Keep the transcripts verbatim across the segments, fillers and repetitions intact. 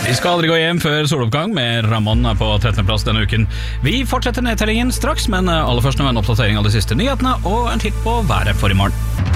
Vi skal aldri gå hjem før soloppgang med Ramón på trettende plass denne uken. Vi fortsetter nedtellingen straks, men aller først nå en oppdatering av de siste nyhetene og en titt på været for i morgen.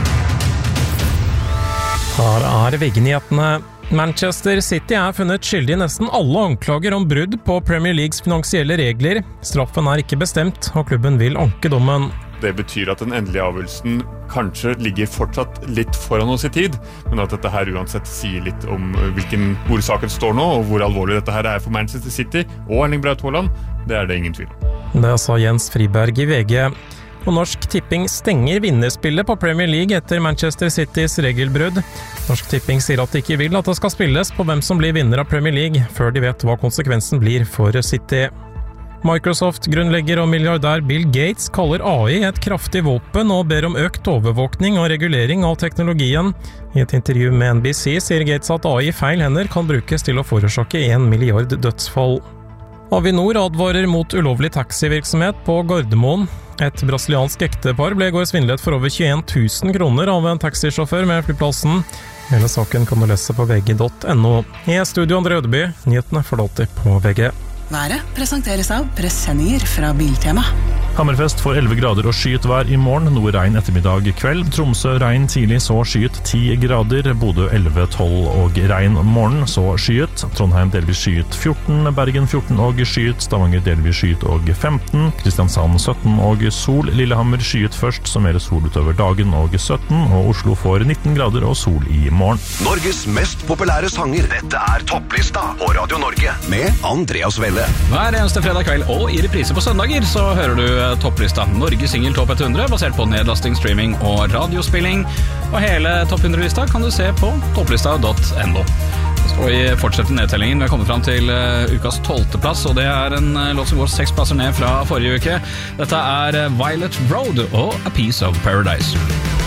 Her er V G-nyhetene. Manchester City er funnet skyldig i nesten alle anklager om brudd på Premier Leagues finansielle regler. Straffen er ikke bestemt, og klubben vil anke dommen. Det betyr at den endelige avgjørelsen kanskje ligger fortsatt litt foran oss i tid, men at dette her uansett sier litt om hvilken, hvor saken står nå, og hvor alvorlig dette her er for Manchester City og Erling Braut Haaland. Det er det ingen tvil om. Det sa Jens Friberg i V G. Og Norsk Tipping stenger vinnerspillet på Premier League etter Manchester Citys regelbrudd. Norsk Tipping sier at de ikke vil at det skal spilles på hvem som blir vinner av Premier League, før de vet hva konsekvensen blir for City. Microsoft-grunnlegger og milliardær Bill Gates kaller A I et kraftig våpen og ber om økt overvåkning og regulering av teknologien. I et intervju med N B C sier Gates at A I i feil hender kan brukes til å forårsake en milliard dødsfall. Avinor advarer mot ulovlig taxivirksomhet på Gardermoen. Et brasiliansk ektepar ble i går svindlet for over tjueen tusen kroner av en taxisjåfør med flyplassen. Hele saken kan du lese på v g punktum n o. I studio André Ødeby, nyhetene får du alltid på V G. Været presenteres av presenninger fra Biltema. Hammerfest får elleve grader og skyet vær i morgen, noe regn ettermiddag kveld. Tromsø regn tidlig, så skyet ti grader. Bodø elleve, tolv og regn morgen, så skyet. Trondheim delvis skyet fjorten, Bergen fjorten og skyet. Stavanger delvis skyet og femten. Kristiansand sytten og sol. Lillehammer skyet først, så mer sol utover dagen og sytten. Og Oslo får nitten grader og sol i morgen. Norges mest populære sanger. Dette er topplista på Radio Norge med Andreas Welle. Hver eneste fredag kveld og i reprise på søndager så hører du topplista Norges Single Topp hundre basert på nedlasting, streaming og radiospilling. Og hele Topp hundre-lista kan du se på topplista punktum n o. Så skal vi fortsette nedtellingen. Vi har kommet fram til uh, ukas tolvte plass, og det er en uh, låt som går seks plasser ned fra forrige uke. Dette er uh, Violet Road og A Piece of Paradise.